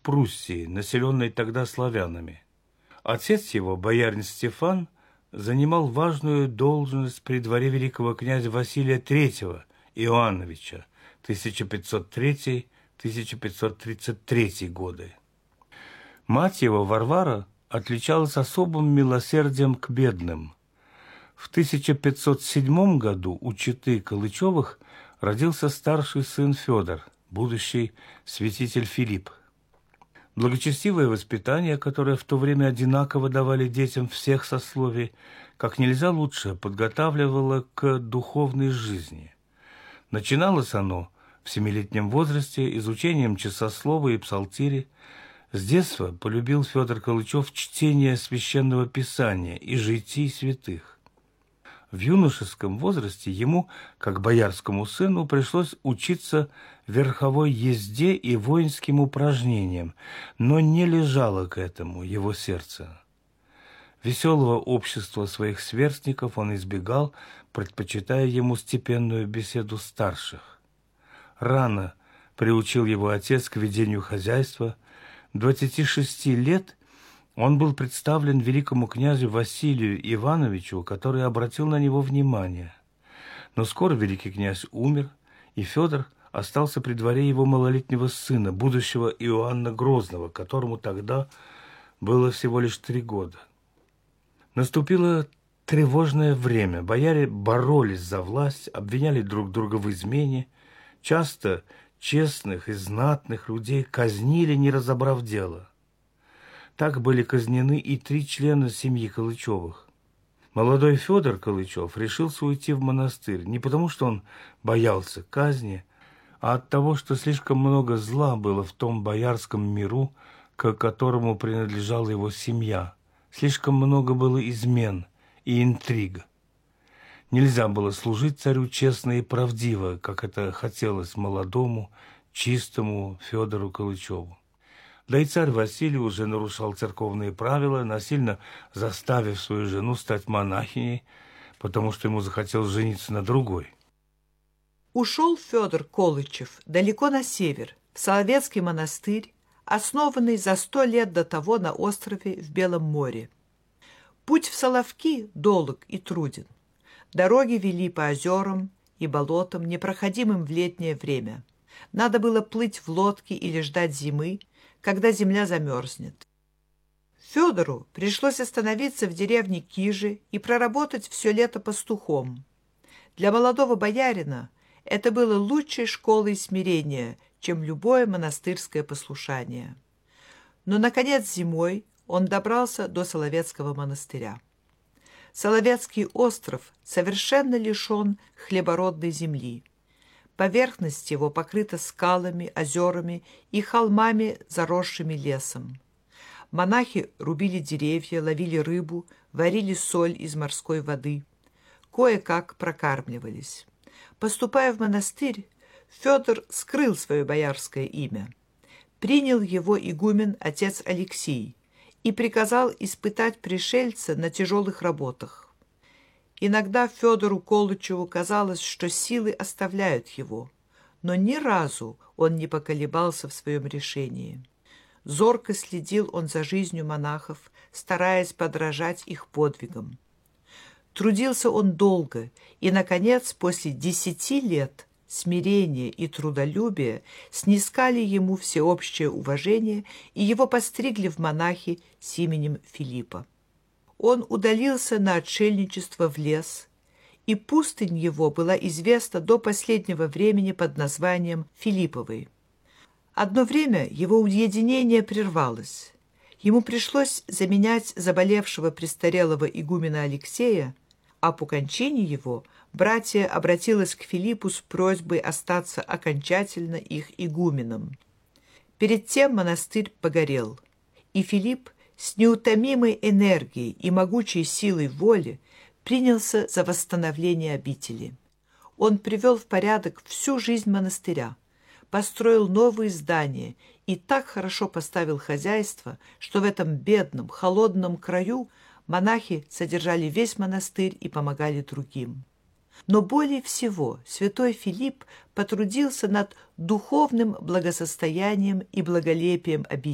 Пруссии, населенной тогда славянами. Отец его, боярин Стефан, занимал важную должность при дворе великого князя Василия III Иоанновича 1503-1533 годы. Мать его, Варвара, отличалась особым милосердием к бедным. В 1507 году у четы Калычевых родился старший сын Федор, будущий святитель Филипп. Благочестивое воспитание, которое в то время одинаково давали детям всех сословий, как нельзя лучше подготавливало к духовной жизни. Начиналось оно в 7-летнем возрасте изучением часослова и псалтири. С детства полюбил Федор Калычев чтение священного писания и житий святых. В юношеском возрасте ему, как боярскому сыну, пришлось учиться верховой езде и воинским упражнениям, но не лежало к этому его сердце. Веселого общества своих сверстников он избегал, предпочитая ему степенную беседу старших. Рано приучил его отец к ведению хозяйства. 26 лет он был представлен великому князю Василию Ивановичу, который обратил на него внимание. Но скоро великий князь умер, и Федор остался при дворе его малолетнего сына, будущего Иоанна Грозного, которому тогда было всего лишь 3 года. Наступило тревожное время. Бояре боролись за власть, обвиняли друг друга в измене. Часто честных и знатных людей казнили, не разобрав дело. Так были казнены и 3 члена семьи Калычевых. Молодой Федор Калычев решился уйти в монастырь не потому, что он боялся казни, а от того, что слишком много зла было в том боярском миру, к которому принадлежала его семья. Слишком много было измен и интриг. Нельзя было служить царю честно и правдиво, как это хотелось молодому, чистому Федору Калычеву. Да и царь Василий уже нарушал церковные правила, насильно заставив свою жену стать монахиней, потому что ему захотелось жениться на другой. Ушел Федор Колычев далеко на север, в Соловецкий монастырь, основанный за 100 лет до того на острове в Белом море. Путь в Соловки долг и труден. Дороги вели по озерам и болотам, непроходимым в летнее время. Надо было плыть в лодке или ждать зимы, когда земля замерзнет. Федору пришлось остановиться в деревне Кижи и проработать все лето пастухом. Для молодого боярина это было лучшей школой смирения, чем любое монастырское послушание. Но, наконец, зимой он добрался до Соловецкого монастыря. Соловецкий остров совершенно лишен хлебородной земли. Поверхность его покрыта скалами, озерами и холмами, заросшими лесом. Монахи рубили деревья, ловили рыбу, варили соль из морской воды. Кое-как прокармливались. Поступая в монастырь, Федор скрыл свое боярское имя. Принял его игумен отец Алексий и приказал испытать пришельца на тяжелых работах. Иногда Федору Колычеву казалось, что силы оставляют его, но ни разу он не поколебался в своем решении. Зорко следил он за жизнью монахов, стараясь подражать их подвигам. Трудился он долго, и, наконец, после 10 лет смирения и трудолюбия снискали ему всеобщее уважение, и его постригли в монахи с именем Филиппа. Он удалился на отшельничество в лес, и пустынь его была известна до последнего времени под названием Филипповой. Одно время его уединение прервалось. Ему пришлось заменять заболевшего престарелого игумена Алексея, а по кончине его братья обратилась к Филиппу с просьбой остаться окончательно их игуменом. Перед тем монастырь погорел, и Филипп с неутомимой энергией и могучей силой воли принялся за восстановление обители. Он привел в порядок всю жизнь монастыря, построил новые здания и так хорошо поставил хозяйство, что в этом бедном, холодном краю монахи содержали весь монастырь и помогали другим. Но более всего святой Филипп потрудился над духовным благосостоянием и благолепием обители.